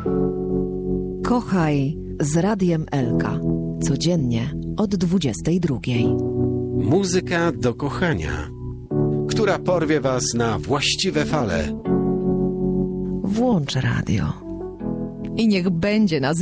Kochaj z Radiem Elka. Codziennie od 22. Muzyka do kochania, która porwie was na właściwe fale. Włącz radio. I niech będzie nas